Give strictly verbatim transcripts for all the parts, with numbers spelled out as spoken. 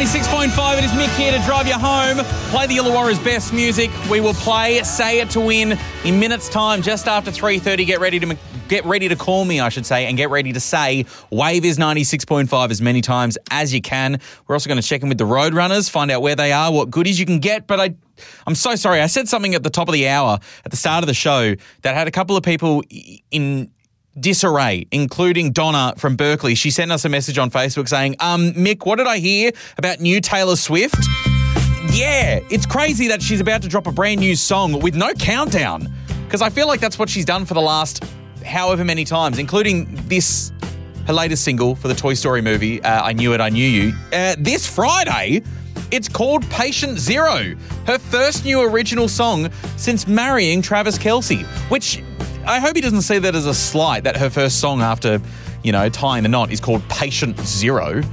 ninety-six point five. It is Mick here to drive you home. Play the Illawarra's best music. We will play Say It to Win in minutes' time, just after three thirty. Get ready to get ready to call me, I should say, and get ready to say Wave is ninety-six point five as many times as you can. We're also going to check in with the Roadrunners, find out where they are, what goodies you can get. But I, I'm so sorry. I said something at the top of the hour, at the start of the show, that had a couple of people in disarray, including Donna from Berkeley. She sent us a message on Facebook saying, um, Mick, what did I hear about new Taylor Swift? Yeah, it's crazy that she's about to drop a brand new song with no countdown, because I feel like that's what she's done for the last however many times, including this, her latest single for the Toy Story movie, uh, I Knew It, I Knew You. Uh, this Friday, it's called Patient Zero, her first new original song since marrying Travis Kelce, which I hope he doesn't see that as a slight, that her first song after, you know, tying the knot is called Patient Zero.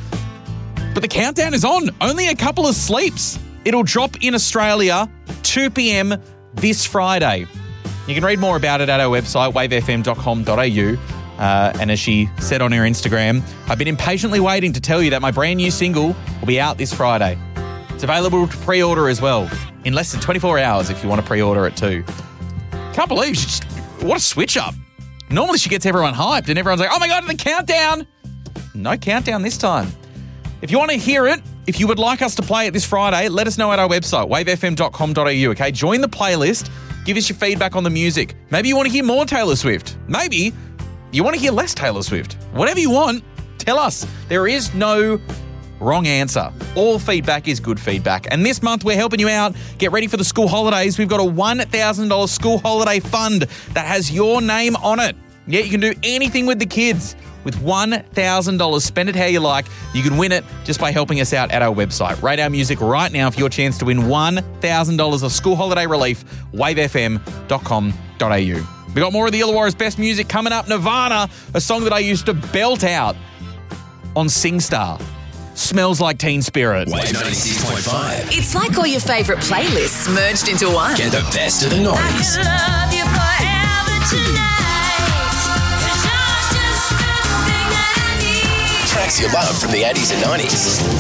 But the countdown is on. Only a couple of sleeps. It'll drop in Australia two p.m. this Friday. You can read more about it at our website, wave f m dot com dot a u. Uh, and as she said on her Instagram, I've been impatiently waiting to tell you that my brand new single will be out this Friday. It's available to pre-order as well in less than twenty-four hours if you want to pre-order it too. Can't believe she just, what a switch up. Normally she gets everyone hyped and everyone's like, oh my God, the countdown. No countdown this time. If you want to hear it, if you would like us to play it this Friday, let us know at our website, wave f m dot com dot a u, okay? Join the playlist. Give us your feedback on the music. Maybe you want to hear more Taylor Swift. Maybe you want to hear less Taylor Swift. Whatever you want, tell us. There is no wrong answer. All feedback is good feedback. And this month we're helping you out. Get ready for the school holidays. We've got a one thousand dollars school holiday fund that has your name on it. Yeah, you can do anything with the kids with one thousand dollars. Spend it how you like. You can win it just by helping us out at our website. Rate our music right now for your chance to win one thousand dollars of school holiday relief. wave f m dot com dot a u. We got more of the Illawarra's best music coming up. Nirvana, a song that I used to belt out on SingStar. Smells Like Teen Spirit. Wave ninety-six point five. It's like all your favourite playlists merged into one. Get the best of the noise. I love you forever tonight. 'Cause you're just everything I need. Tracks you love from the eighties and nineties.